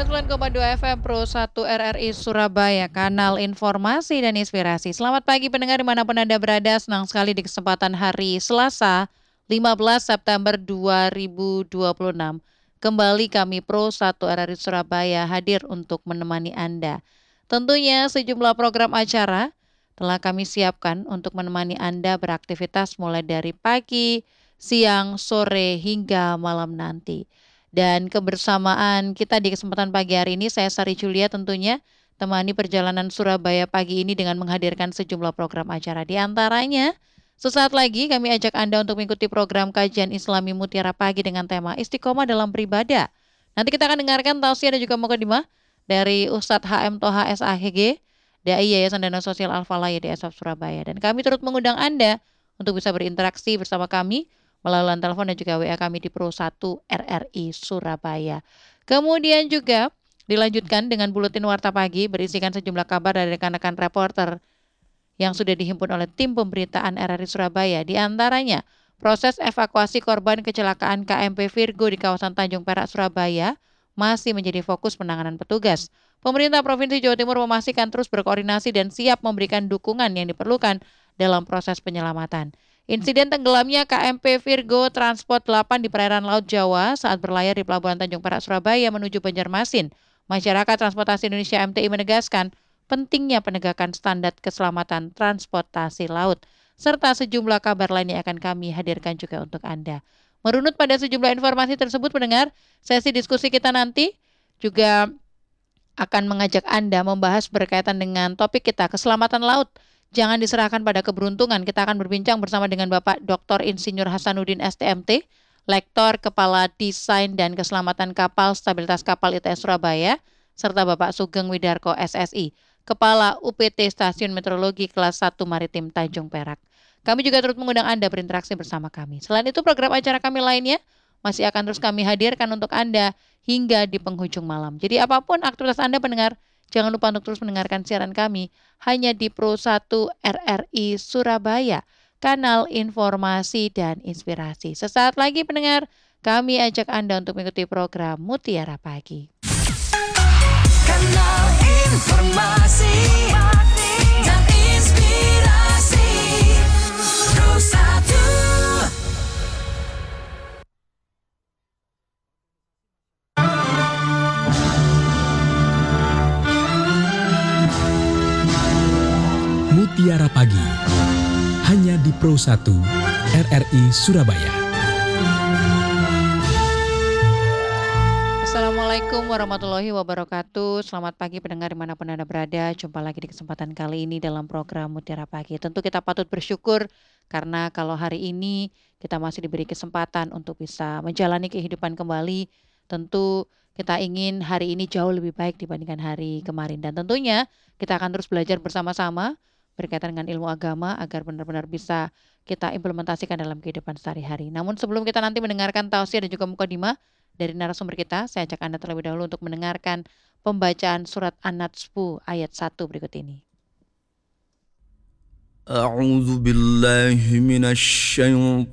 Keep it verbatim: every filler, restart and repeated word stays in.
sembilan puluh sembilan koma dua F M Pro satu R R I Surabaya, kanal informasi dan inspirasi. Selamat pagi pendengar dimanapun Anda berada, senang sekali di kesempatan hari Selasa lima belas September dua ribu dua puluh enam. Kembali kami Pro satu R R I Surabaya hadir untuk menemani Anda. Tentunya sejumlah program acara telah kami siapkan untuk menemani Anda beraktivitas mulai dari pagi, siang, sore, hingga malam nanti. Dan kebersamaan kita di kesempatan pagi hari ini, saya Sari Julia tentunya temani perjalanan Surabaya pagi ini dengan menghadirkan sejumlah program acara. Di antaranya, sesaat lagi kami ajak Anda untuk mengikuti program kajian Islami Mutiara Pagi dengan tema Istiqomah dalam Beribadah. Nanti kita akan dengarkan tausiah dan juga mukadimah dari Ustadz H M Toha S A H G, Dai Yayasan Dana Sosial Al-Falah D S F Surabaya. Dan kami turut mengundang Anda untuk bisa berinteraksi bersama kami melalui telepon dan juga W A kami di Pro satu R R I Surabaya. Kemudian juga dilanjutkan dengan buletin warta pagi berisikan sejumlah kabar dari rekan-rekan reporter yang sudah dihimpun oleh tim pemberitaan R R I Surabaya. Di antaranya, proses evakuasi korban kecelakaan K M P Virgo di kawasan Tanjung Perak, Surabaya masih menjadi fokus penanganan petugas. Pemerintah Provinsi Jawa Timur memastikan terus berkoordinasi dan siap memberikan dukungan yang diperlukan dalam proses penyelamatan. Insiden tenggelamnya K M P Virgo Transport delapan di perairan Laut Jawa saat berlayar di Pelabuhan Tanjung Perak, Surabaya menuju Banjarmasin. Masyarakat Transportasi Indonesia M T I menegaskan pentingnya penegakan standar keselamatan transportasi laut, serta sejumlah kabar lain yang akan kami hadirkan juga untuk Anda. Merunut pada sejumlah informasi tersebut, pendengar, sesi diskusi kita nanti juga akan mengajak Anda membahas berkaitan dengan topik kita, keselamatan laut. Jangan diserahkan pada keberuntungan. Kita akan berbincang bersama dengan Bapak Doktor Insinyur Hasanuddin S T M T, Lektor Kepala Desain dan Keselamatan Kapal Stabilitas Kapal I T S Surabaya, serta Bapak Sugeng Widarko S S I, Kepala U P T Stasiun Meteorologi Kelas satu Maritim Tanjung Perak. Kami juga turut mengundang Anda berinteraksi bersama kami. Selain itu, program acara kami lainnya masih akan terus kami hadirkan untuk Anda hingga di penghujung malam. Jadi apapun aktivitas Anda pendengar, jangan lupa untuk terus mendengarkan siaran kami hanya di Pro satu R R I Surabaya, kanal informasi dan inspirasi. Sesaat lagi pendengar, kami ajak Anda untuk mengikuti program Mutiara Pagi. Kanal informasi dan inspirasi Pro satu. Mutiara Pagi, hanya di Pro satu R R I Surabaya. Assalamualaikum warahmatullahi wabarakatuh. Selamat pagi pendengar dimanapun Anda berada. Jumpa lagi di kesempatan kali ini dalam program Mutiara Pagi. Tentu kita patut bersyukur karena kalau hari ini kita masih diberi kesempatan untuk bisa menjalani kehidupan kembali. Tentu kita ingin hari ini jauh lebih baik dibandingkan hari kemarin. Dan tentunya kita akan terus belajar bersama-sama berkaitan dengan ilmu agama agar benar-benar bisa kita implementasikan dalam kehidupan sehari-hari. Namun sebelum kita nanti mendengarkan tausiah dan juga mukadimah dari narasumber kita, saya ajak Anda terlebih dahulu untuk mendengarkan pembacaan surat An-Najm ayat satu berikut ini. A'udzu billahi minasy